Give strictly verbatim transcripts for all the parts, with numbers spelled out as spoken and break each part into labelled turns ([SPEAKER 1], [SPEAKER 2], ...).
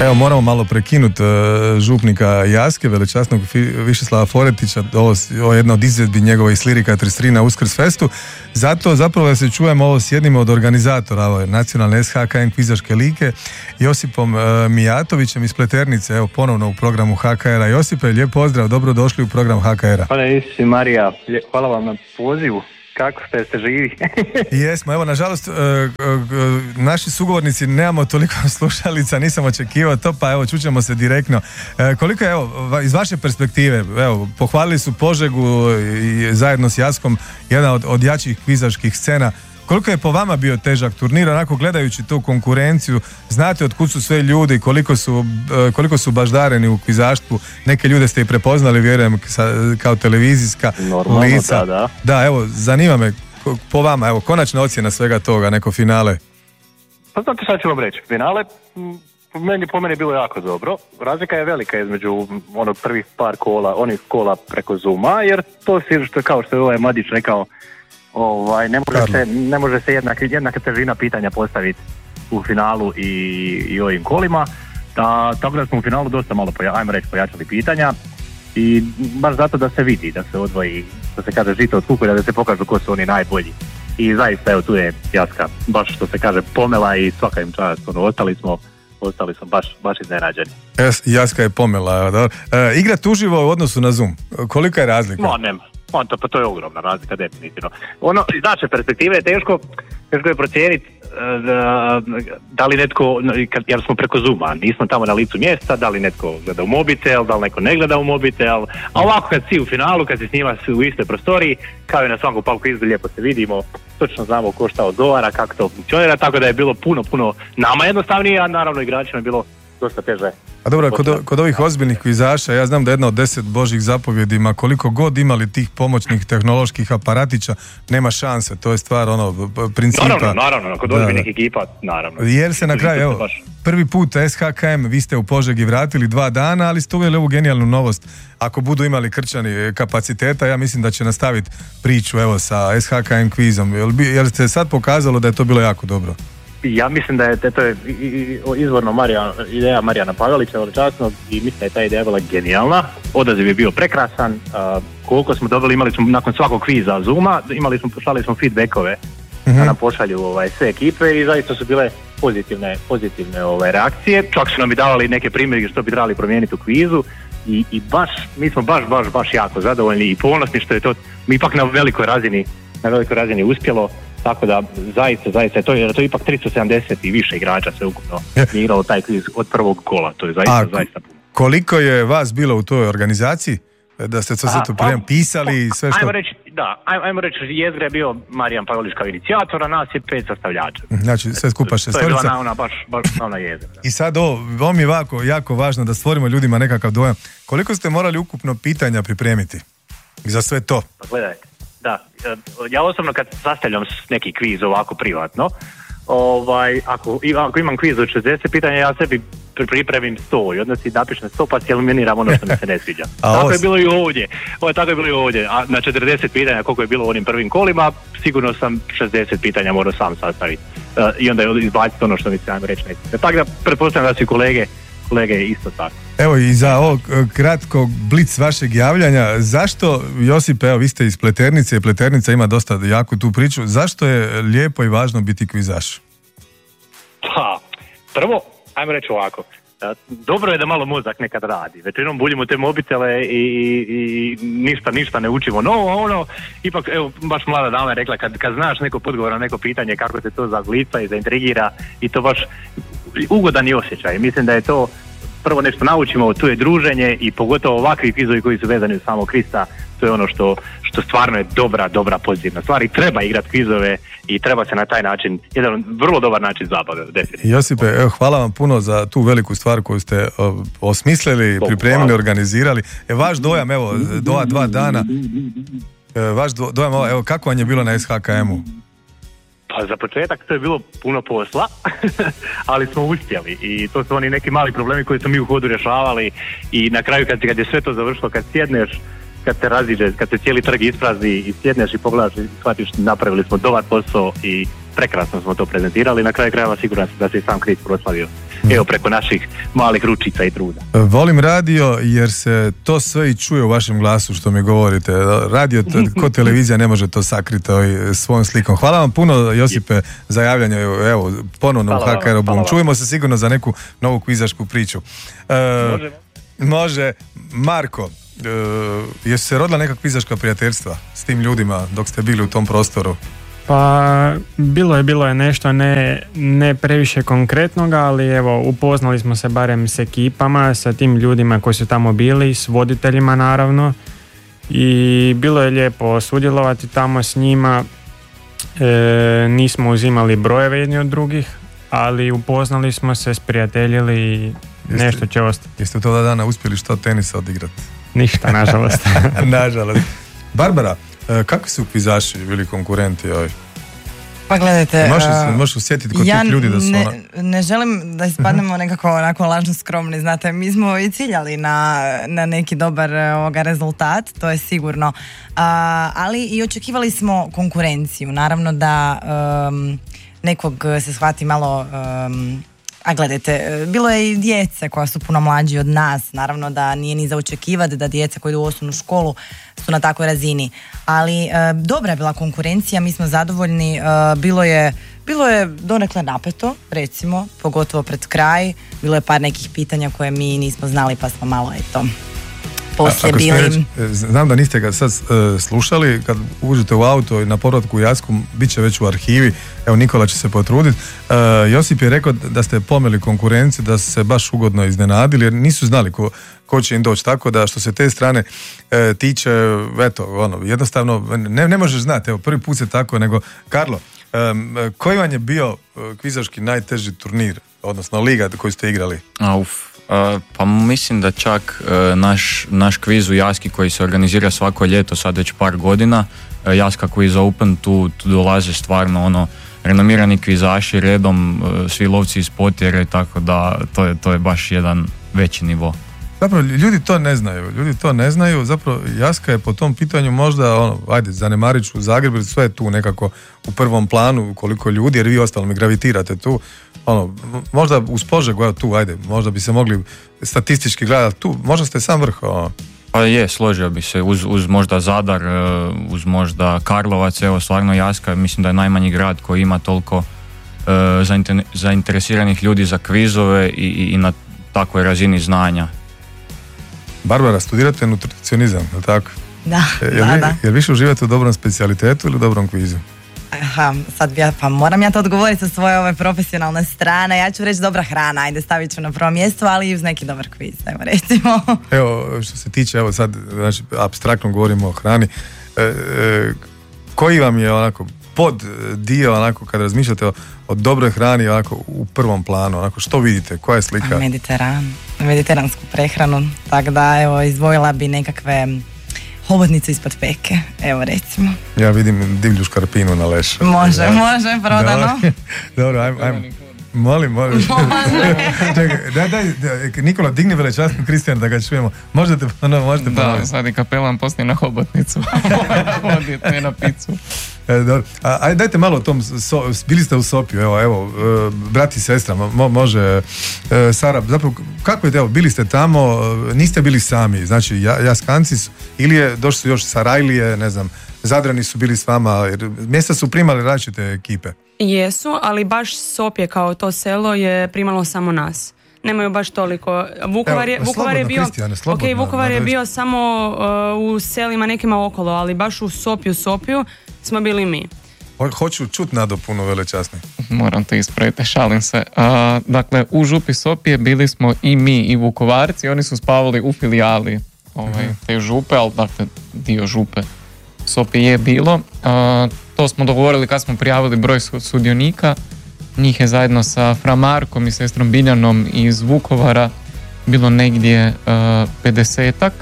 [SPEAKER 1] Evo, moramo malo prekinuti uh, župnika Jaske, velečasnog Višeslava Foretića, ovo, ovo je jedna od izvedbi njegove iz Lirika trideset tri na Uskrs festu. Zato zapravo da se čujemo ovo s jednim od organizatora ove nacionalne S H K M kvizaške lige, Josipom uh, Mijatovićem iz Pleternice, evo ponovno u programu H K R-a. Josipe, lijep pozdrav, dobrodošli u program H K R-a.
[SPEAKER 2] Hvala Isi, Marija, hvala vam na pozivu. Kako ste, ste živi?
[SPEAKER 1] Jesmo, evo, nažalost, uh, uh, naši sugovornici nemamo toliko slušalica, nisam očekivao to, pa evo, čućemo se direktno. Uh, koliko je, evo, iz vaše perspektive, evo, pohvalili su Požegu i zajedno s Jaskom jedna od, od jačih kvizaških scena. Koliko je po vama bio težak turnir, onako gledajući tu konkurenciju, znate od kud su sve ljudi, koliko su, koliko su baždareni u kvizaštvu, neke ljude ste i prepoznali, vjerujem, kao televizijska
[SPEAKER 2] Normalno,
[SPEAKER 1] lica.
[SPEAKER 2] Da, da.
[SPEAKER 1] Da, evo, zanima me po vama, evo, konačna ocjena svega toga, neko finale.
[SPEAKER 2] Pa znate šta ću vam reći, finale po meni, po meni je bilo jako dobro. Razlika je velika između onog prvih par kola, onih kola preko Zooma, jer to si, što, kao što je ovaj Madić rekao, Ovaj, ne može se, ne može se jednaka, jednaka težina pitanja postaviti u finalu i, i ovim kolima. Da, tako da smo u finalu dosta malo, poja, ajmo reći, pojačali pitanja i baš zato da se vidi, da se odvoji, da se kaže žito od kukulja, da se pokažu ko su oni najbolji. I zaista, evo, tu je Jaska, baš što se kaže, pomela i svaka im čast, ono, ostali smo, ostali smo baš, baš iznenađeni.
[SPEAKER 1] Jas, Jaska je pomela, dobro. E, igrat uživo u odnosu na Zoom, kolika je razlika?
[SPEAKER 2] No, nema. On to, pa to je ogromna razlika, definitivno. Ono, iz naše perspektive je teško, teško je procijeniti da, da li netko, jer smo preko Zooma, nismo tamo na licu mjesta, da li netko gleda u mobitel, da li neko ne gleda u mobitel, a ovako kad si u finalu, kad se snima u istoj prostoriji, kao i na svakom palku izgled, lijepo se vidimo, točno znamo ko šta odgovara, kako to funkcionira, tako da je bilo puno, puno nama jednostavnije, a naravno igračima je bilo dosta teže.
[SPEAKER 1] A dobro, kod, kod ovih ozbiljnih kvizaša, ja znam da jedna od deset božjih zapovjedi, ma koliko god imali tih pomoćnih tehnoloških aparatića, nema šanse, to je stvar ono, principa.
[SPEAKER 2] Naravno, naravno, kod ozbiljnih ekipa, naravno.
[SPEAKER 1] Jer se na kraju, evo, prvi put S H K M, vi ste u Požegi vratili dva dana, ali ste uveli ovu genijalnu novost. Ako budu imali Krčani kapaciteta, ja mislim da će nastaviti priču, evo, sa S H K M kvizom, jer, jer ste sad pokazalo da je to bilo jako dobro.
[SPEAKER 2] Ja mislim da je to je izvorno Marija, ideja Marijana Pavelića, veličasnog, i mislim da je ta ideja bila genijalna. Odaziv je bio prekrasan. Uh, koliko smo dobili, imali smo nakon svakog kviza Zooma, imali smo, poslali smo feedbackove uh-huh. da nam pošalju ovaj, sve ekipe i zaista su bile pozitivne, pozitivne ovaj, reakcije. Čak su nam i davali neke primjere što bi trebali promijeniti u kvizu i, i baš, mi smo baš, baš, baš jako zadovoljni i ponosni što je to mi ipak na velikoj razini, na velikoj razini uspjelo. Tako da, zaista, zaista, to je, to je ipak tristo sedamdeset i više igrača sve ukupno igralo taj kviz od prvog kola, to je zaista, A, zaista puno.
[SPEAKER 1] Koliko je vas bilo u toj organizaciji? Da ste sve to prijem pisali i sve što...
[SPEAKER 2] Ajmo reći, da, ajmo reći, jezgra je bio Marijan Pavelić kao inicijator, a nas je pet sastavljača.
[SPEAKER 1] Znači, sve skupa šestorica.
[SPEAKER 2] To je bila ona, baš, baš ona jezgra.
[SPEAKER 1] I sad ovo, ovo mi je jako, jako važno da stvorimo ljudima nekakav dojam. Koliko ste morali ukupno pitanja pripremiti za sve to?
[SPEAKER 2] Pa gledajte. Da, ja osobno kad sastavljam neki kviz ovako privatno, ovaj, ako, ako imam kviz od šezdeset pitanja, ja sebi pripremim sto i onda si napišem sto pa si eliminiram ono što mi se ne sviđa. Tako je bilo i ovdje. Ovo, tako je bilo i ovdje. A na četrdeset pitanja koliko je bilo u onim prvim kolima, sigurno sam šezdeset pitanja morao sam sastaviti. Uh, I onda je izbaciti ono što mi se ajmo reći neće. Tako da pretpostavljam da su kolege kolege isto tako.
[SPEAKER 1] Evo i za ovog kratkog blic vašeg javljanja, zašto, Josip, evo vi ste iz Pleternice, Pleternica ima dosta jaku tu priču, zašto je lijepo i važno biti kvizaš?
[SPEAKER 2] Pa, prvo, ajmo reći ovako, dobro je da malo mozak nekad radi, većinom buljimo te mobitele i, i ništa, ništa ne učimo novo, ono, ipak, evo, baš mlada dama je rekla, kad, kad znaš neko odgovor na neko pitanje, kako te to zaglica i zaintrigira i to baš ugodan je osjećaj. Mislim da je to prvo nešto naučimo, tu je druženje i pogotovo ovakvi kvizovi koji su vezani uz samog Krista, to je ono što, što stvarno je dobra, dobra pozitivna stvar i treba igrati kvizove i treba se na taj način, jedan vrlo dobar način zabave, definitivno.
[SPEAKER 1] Josipe, evo, hvala vam puno za tu veliku stvar koju ste o, osmislili, to, pripremili, hvala. Organizirali. E, vaš dojam, evo, do dva dana, e, vaš dojam, evo, kako vam je bilo na S H K M-u?
[SPEAKER 2] Pa za početak to je bilo puno posla, ali smo uspjeli i to su oni neki mali problemi koji smo mi u hodu rješavali i na kraju kad, kad je sve to završilo, kad sjedneš, kad se raziđe, kad se cijeli trg isprazni i sjedneš i pogledaš i shvatiš, napravili smo dobar posao i prekrasno smo to prezentirali, na kraju krajeva siguran sam da se i sam Krist proslavio evo preko naših malih ručica i truda.
[SPEAKER 1] Volim radio jer se to sve i čuje u vašem glasu što mi govorite. Radio ko televizija ne može to sakriti svojom slikom. Hvala vam puno, Josipe, za javljanje. Evo, ponovno u H K R Boom. Čujemo se sigurno za neku novu kvizašku priču. E, može. Može. Marko, e, jesu se rodila neka kvizaška prijateljstva s tim ljudima dok ste bili u tom prostoru?
[SPEAKER 3] Pa bilo je, bilo je nešto ne, ne previše konkretnoga, ali evo upoznali smo se barem s ekipama, sa tim ljudima koji su tamo bili, s voditeljima naravno, i bilo je lijepo sudjelovati tamo s njima. E, nismo uzimali brojeve jedni od drugih, ali upoznali smo se, sprijateljili i jeste, nešto će ostati.
[SPEAKER 1] Jeste u toga dana uspjeli što tenisa odigrati?
[SPEAKER 3] Ništa, nažalost.
[SPEAKER 1] Nažalost. Barbara, kakvi su kvizaši bili konkurenti ovih?
[SPEAKER 4] Pa gledajte,
[SPEAKER 1] možeš se možeš osjetiti kod
[SPEAKER 4] ja
[SPEAKER 1] tih ljudi da su
[SPEAKER 4] ne,
[SPEAKER 1] ona...
[SPEAKER 4] ne želim da ispadnemo nekako onako lažno skromni, znate, mi smo i ciljali na, na neki dobar ovoga rezultat, to je sigurno, a, ali i očekivali smo konkurenciju, naravno da um, nekog se shvati malo... Um, A gledajte, bilo je i djece koja su puno mlađi od nas, naravno da nije ni za očekivati da djeca koji idu u osnovnu školu su na takvoj razini, ali e, dobra je bila konkurencija, mi smo zadovoljni, e, bilo je, bilo je donekle napeto, recimo, pogotovo pred kraj, bilo je par nekih pitanja koje mi nismo znali pa smo malo, eto, poslije bili...
[SPEAKER 1] Reći, znam da niste ga sad uh, slušali, kad uđete u auto i na povratku u Jasku, bit će već u arhivi, evo Nikola će se potruditi. Uh, Josip je rekao da ste pomeli konkurenciju, da su se baš ugodno iznenadili, jer nisu znali ko, ko će im doći, tako da što se te strane uh, tiče, eto, ono, jednostavno, ne, ne možeš znati, evo, prvi put se tako, nego, Karlo, um, koji vam je bio uh, kvizaški najteži turnir, odnosno liga koju ste igrali?
[SPEAKER 5] Uf. Uh, pa mislim da čak uh, naš, naš kviz u Jaski koji se organizira svako ljeto sad već par godina, uh, Jaska Quiz Open, tu, tu dolaze stvarno ono renomirani kvizaši redom, uh, svi lovci iz Potjere, tako da to je, to je baš jedan veći nivo.
[SPEAKER 1] Zapravo ljudi to ne znaju, ljudi to ne znaju, zapravo Jaska je po tom pitanju možda, ono, ajde, zanemarit ću Zagreb, jer sve je tu nekako u prvom planu, koliko ljudi, jer vi ostalo mi gravitirate tu, ono, možda uz Požegu, evo tu, ajde, možda bi se mogli statistički gledati tu, možda ste sam vrh, ono.
[SPEAKER 5] Pa je, složio bi se, uz, uz možda Zadar, uz možda Karlovac, evo stvarno Jaska, mislim da je najmanji grad koji ima toliko uh, zainter- zainteresiranih ljudi za kvizove i, i, i na takvoj razini znanja.
[SPEAKER 1] Barbara, studirate nutricionizam, je li tako?
[SPEAKER 4] Da,
[SPEAKER 1] jel
[SPEAKER 4] da,
[SPEAKER 1] vi,
[SPEAKER 4] da.
[SPEAKER 1] Jel više uživate u dobrom specijalitetu ili u dobrom kvizu?
[SPEAKER 4] Aha, sad ja, pa moram ja to odgovoriti sa svoje ove profesionalne strane. Ja ću reći dobra hrana, ajde stavit ću na prvo mjesto, ali i uz neki dobar kviz, evo recimo.
[SPEAKER 1] Evo, što se tiče, evo sad, znači, apstraktno govorimo o hrani, e, e, koji vam je onako pod dio, onako, kad razmišljate o, o dobroj hrani, onako, u prvom planu, onako, što vidite, koja je slika?
[SPEAKER 4] Mediteran, mediteransku prehranu, tako da, evo, izdvojila bi nekakve hobotnicu ispod peke, evo recimo.
[SPEAKER 1] Ja vidim divlju škarpinu na lešu.
[SPEAKER 4] Može, ja. može, prodano.
[SPEAKER 1] Dobro, ajmo, ajmo. Molim, molim. Čekaj, daj, daj, daj, Nikola, digni velečasno Kristijan da ga čujemo. Možete ponovno, možete ponovno.
[SPEAKER 6] Da, sad je kapelan poslije na hobotnicu. Odjet, ne na picu.
[SPEAKER 1] E, dobro. A, ajde, dajte malo o tom, so, bili ste u Sopiju, evo, evo, brat i sestra, mo, može, Sara, zapravo, kako je, evo, bili ste tamo, niste bili sami, znači, Jaskanci su, ili je, došli su još Sarajlije, ne znam, Zadrani su bili s vama, jer mjesta su primali različite ekipe.
[SPEAKER 7] Jesu, ali baš Sopje kao to selo je primalo samo nas. Nemaju baš toliko. Vukovar je,
[SPEAKER 1] Evo,
[SPEAKER 7] Vukovar je bio, okay, Vukovar je bio samo uh, u selima nekima okolo, ali baš u Sopju, Sopju smo bili mi.
[SPEAKER 1] Ho- hoću čut nadopunu velečasni.
[SPEAKER 6] Moram te ispraviti, šalim se. A, dakle, u župi Sopje bili smo i mi i Vukovarci, oni su spavali u filijali ovaj, mm-hmm. te župe, ali dakle dio župe Sopje je bilo. A, to smo dogovorili kad smo prijavili broj sudionika. Njih je zajedno sa Framarkom i sestrom Biljanom iz Vukovara bilo negdje pedesetak,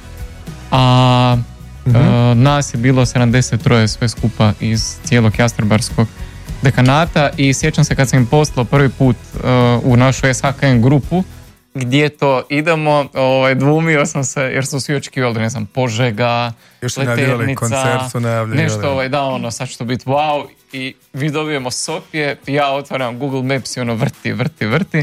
[SPEAKER 6] a mm-hmm. uh, nas je bilo sedamdeset tri sve skupa iz cijelog Jastrebarskog dekanata i sjećam se kad sam im poslao prvi put uh, u našu S H K N grupu gdje to idemo, ovaj, dvumio sam se jer su svi očekivali, ne znam, Požega, Pleternica, nešto, ovaj, da, ono, sad će to biti wow, i vi dobijemo Sopje, ja otvaram Google Maps i ono vrti, vrti, vrti,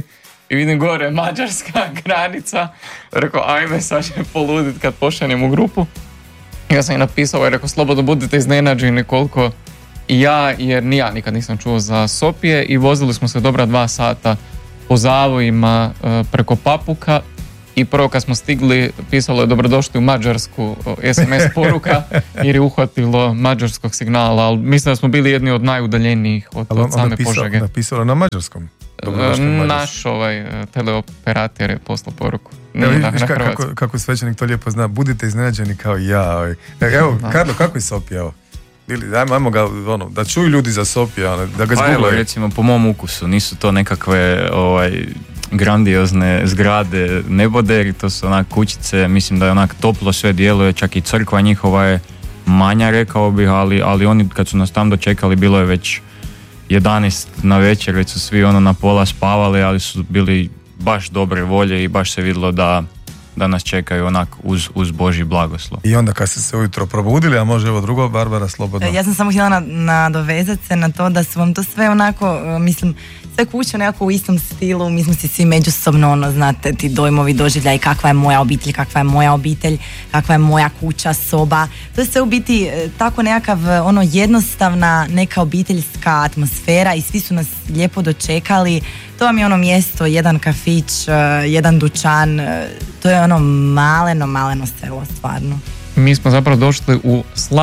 [SPEAKER 6] i vidim gore mađarska granica. Rekao, ajme, sad će poludit kad pošaljem u grupu. Ja sam i napisao i rekao, slobodno budite iznenađeni koliko i ja, jer ni ja nikad nisam čuo za Sopije i vozili smo se dobra dva sata po zavojima preko Papuka i prvo kad smo stigli pisalo je dobrodošli u Mađarsku es em es poruka jer je uhvatilo mađarskog signala, ali mislim da smo bili jedni od najudaljenijih od, od same
[SPEAKER 1] napisao,
[SPEAKER 6] Požege.
[SPEAKER 1] Napisalo na mađarskom?
[SPEAKER 6] Naš ovaj teleoperator je poslao poruku.
[SPEAKER 1] Evo, na, viš, na kako, kako svećenik to lijepo zna, budite iznenađeni kao i ja. Ovaj. Evo, da. Karlo, kako je Sopija? Evo? Ili, ajmo, ajmo ga, ono, da čuju ljudi za Sopija, ono, da ga zgooglaju.
[SPEAKER 5] Pa evo, recimo, po mom ukusu, nisu to nekakve ovaj, grandiozne zgrade neboderi, to su onak kućice, mislim da je onak toplo sve djeluje, čak i crkva njihova je manja, rekao bih, ali, ali oni kad su nas tam dočekali, bilo je već jedanaest na večer, već su svi ono na pola spavali, ali su bili baš dobre volje i baš se vidjelo da, da nas čekaju onak uz, uz Božji blagoslov.
[SPEAKER 1] I onda kad ste se ujutro probudili, a može evo drugo, Barbara, slobodno.
[SPEAKER 4] Ja sam samo htjela nadovezati se na to da su vam to sve onako, mislim, sve kuće nekako u istom stilu, mi smo si svi međusobno, ono, znate, ti dojmovi, doživljaj, kakva je moja obitelj, kakva je moja obitelj, kakva je moja kuća, soba. To je sve u biti tako nekakav, ono, jednostavna neka obiteljska atmosfera i svi su nas lijepo dočekali. To vam je ono mjesto, jedan kafić, jedan dućan, to je ono maleno, maleno selo, stvarno.
[SPEAKER 6] Mi smo zapravo došli u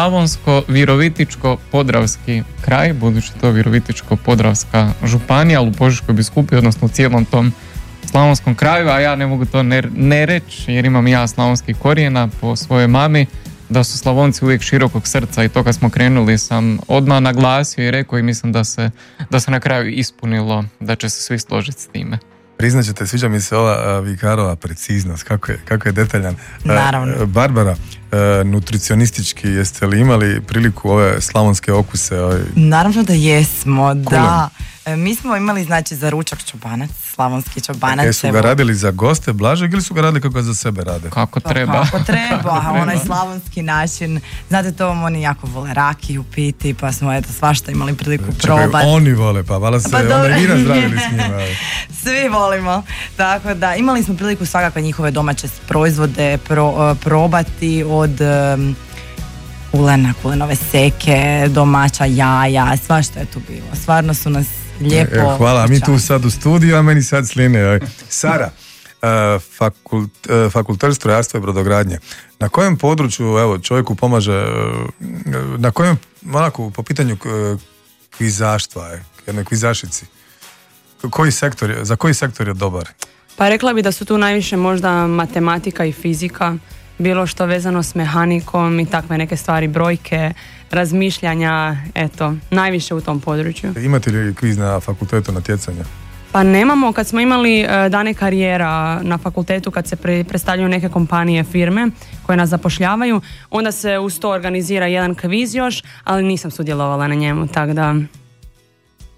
[SPEAKER 6] Slavonsko-Virovitičko-Podravski kraj, budući to Virovitičko-Podravska županija, ali u Požeškoj biskupiji, odnosno u cijelom tom slavonskom kraju, a ja ne mogu to ne, ne reći, jer imam ja slavonskih korijena po svojoj mami, da su Slavonci uvijek širokog srca i to kad smo krenuli sam odmah naglasio i rekao i mislim da se, da se na kraju ispunilo, da će se svi složiti s time.
[SPEAKER 1] Priznaćete, sviđa mi se ova uh, Vikarova preciznost, kako je, kako je detaljan.
[SPEAKER 4] Naravno.
[SPEAKER 1] Uh, Barbara, uh, nutricionistički, jeste li imali priliku ove slavonske okuse? Ove...
[SPEAKER 4] Naravno da jesmo, Kulen. Da. Mi smo imali, znači, za ručak čobanac, slavonski čobanac.
[SPEAKER 1] E, su ga radili za goste Blažeg ili su ga radili kako ga za sebe rade?
[SPEAKER 6] Kako treba.
[SPEAKER 4] Pa, kako treba, onaj slavonski način. Znate, to vam oni jako vole rakiju piti, pa smo eto svašta imali priliku probati.
[SPEAKER 1] Čekaj, oni vole, pa vala se, pa onda i vi nazdravili s njima.
[SPEAKER 4] Svi volimo. Tako da, imali smo priliku svakako njihove domaće proizvode pro, probati od... Um, kulena, kulenove seke, domaća jaja, svašta je tu bilo. Stvarno su nas lijepo...
[SPEAKER 1] E, hvala, a mi tu sad u studiju, a meni sad sline. Sara, uh, fakult, uh, fakultet strojarstva i brodogradnje. Na kojem području, evo, čovjeku pomaže, uh, na kojem, onako, po pitanju uh, kvizaštva, je, jednoj kvizašici, koji sektor je, za koji sektor je dobar?
[SPEAKER 7] Pa rekla bi da su tu najviše možda matematika i fizika, bilo što vezano s mehanikom i takve neke stvari, brojke, razmišljanja, eto, najviše u tom području.
[SPEAKER 1] Imate li kviz na fakultetu natjecanja?
[SPEAKER 7] Pa nemamo, kad smo imali uh, dane karijera na fakultetu, kad se pre, predstavljaju neke kompanije, firme koje nas zapošljavaju, onda se uz to organizira jedan kviz još, ali nisam sudjelovala na njemu, tako da...